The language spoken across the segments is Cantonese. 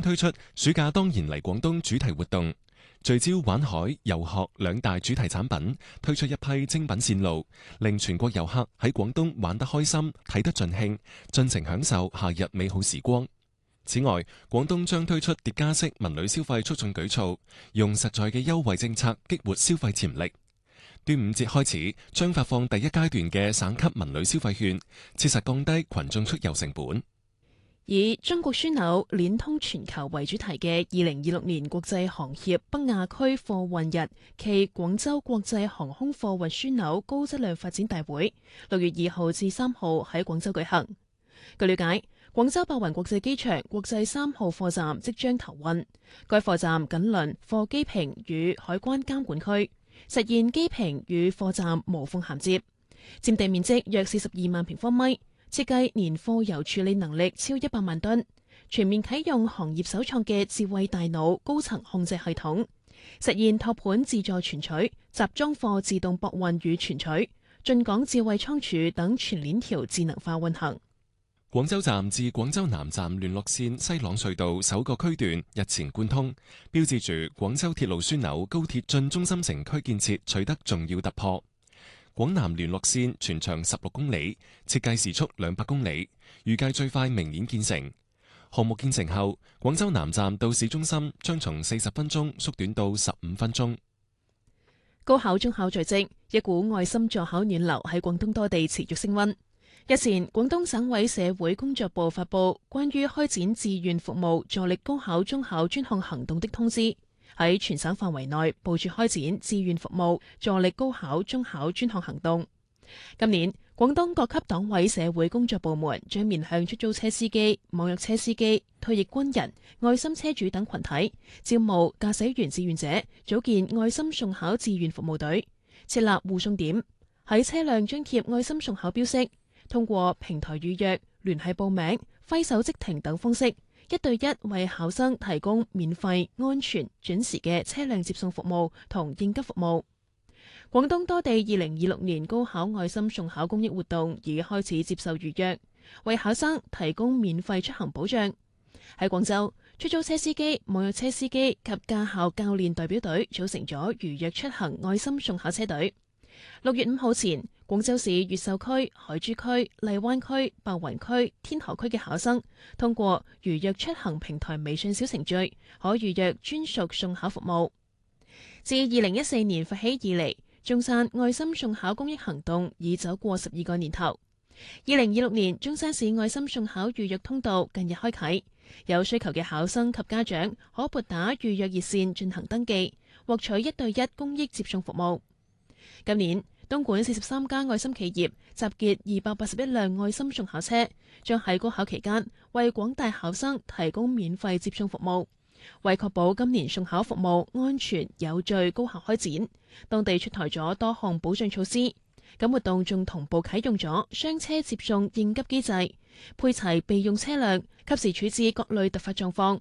推出暑假當然嚟廣東主題活動，聚焦玩海、遊學兩大主題產品，推出一批精品線路，令全國遊客喺廣東玩得開心、睇得盡興，盡情享受夏日美好時光。此外，廣東將推出疊加式文旅消費促進舉措，用實在嘅優惠政策激活消費潛力。端午節開始將發放第一階段嘅省級文旅消費券，切實降低群眾出遊成本。 以中國樞紐鏈通全球為主題嘅2026年國際航協北亞區貨運日暨廣州國際航空貨運樞紐高質量發展大會6月2號至3號喺廣州舉行。據了解，廣州白雲國際機場國際3號貨站即將投運，該貨站緊鄰貨機坪與海關監管區，實現機坪與貨站無縫銜接，佔地面積約42萬平方米。設計年貨郵處理能力超100萬噸，全面啟用行業首創嘅智慧大腦高層控制系統，實現托盤自助存取、集裝貨自動駁運與存取、進港智慧倉儲等全鏈條智能化運行。 廣州站至廣州南站聯絡線西朗隧道首個區段日前貫通，標誌住廣州鐵路樞紐高鐵進中心城區建設取得重要突破。廣南聯絡線全長16公里，設計時速200公里，預計最快明年建成。項目建成後，廣州南站到市中心將從40分鐘縮短到15分鐘。 高考中考在即，一股愛心助考暖流喺廣東多地持續升溫。日前，廣東省委社會工作部發布關於開展志願服務助力高考中考專項行動的通知，喺全省範圍內部署開展志願服務助力高考中考專項行動。今年，廣東各級黨委社會工作部門將面向出租車司機、網約車司機、退役軍人、愛心車主等群體，招募駕駛員志願者，組建愛心送考志願服務隊，設立護送點，喺車輛張貼愛心送考標識，通過平台預約、聯繫報名、揮手即停等方式，一對一為考生提供免費、安全、準時嘅車輛接送服務同應急服務。廣東多地2026年高考愛心送考公益活動已開始接受預約，為考生提供免費出行保障。喺廣州，出租車司機、網約車司機及駕校教練代表隊組成咗預約出行愛心送考車隊。6月5號前，廣州市越秀區、海珠區、荔灣區、白雲區、天河區嘅考生通過預約出行平台微信小程序，可預約專屬送考服務。自2014年發起以嚟，中山愛心送考公益行動已走過12個年頭。2026年，中山市愛心送考預約通道近日開啟，有需求嘅考生及家長可撥打預約熱線進行登記，獲取1對1公益接送服務。今年，東莞43家愛心企業集結281輛愛心送考車，將喺高考期間為廣大考生提供免費接送服務。為確保今年送考服務安全有序高效開展，當地出台咗多項保障措施。咁活動仲同步啟用咗雙車接送應急機制，配齊備用車輛，及時處置各類突發狀況。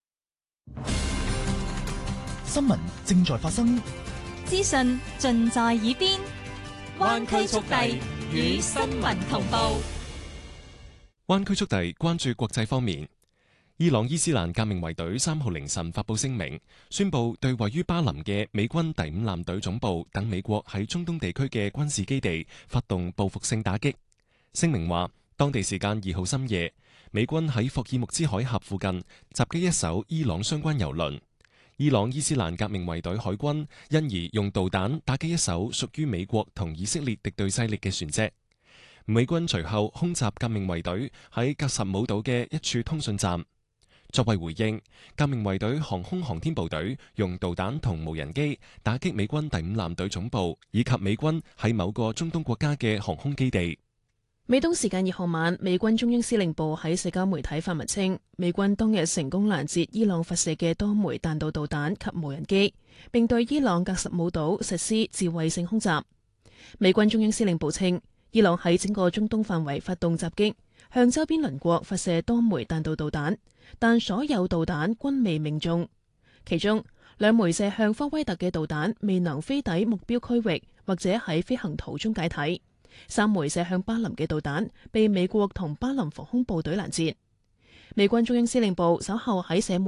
新聞正在發生， 資訊盡在耳邊，灣區速遞與新聞同步。 灣區速遞關注國際方面，伊朗伊斯蘭革命衛隊3號凌晨發布聲明，宣布對位於巴林嘅美軍第5艦隊總部等美國喺中東地區嘅軍事基地發動報復性打擊。聲明話，當地時間2號深夜，美軍喺霍爾木茲海峽附近襲擊一艘伊朗相關油輪。伊朗伊斯蘭革命衛隊海軍因而用導彈打擊一艘屬於美國同以色列敵對勢力嘅船隻。美軍隨後空襲革命衛隊喺格什姆島嘅一處通訊站。作為回應，革命衛隊航空航天部隊用導彈同無人機打擊美軍第5艦隊總部以及美軍喺某個中東國家嘅航空基地。 美東時間2號晚，美軍中央司令部喺社交媒體發文稱，美軍當日成功攔截伊朗發射嘅多枚彈道導彈及無人機，並對伊朗格什姆島實施自衛性空襲。美軍中央司令部稱，伊朗喺整個中東範圍發動襲擊，向周邊鄰國發射多枚彈道導彈，但所有導彈均未命中。其中2枚射向科威特嘅導彈未能飛抵目標區域，或者喺飛行途中解體。3枚射向巴林嘅導彈被美國同巴林防空部隊攔截。美軍中央司令部稍後喺社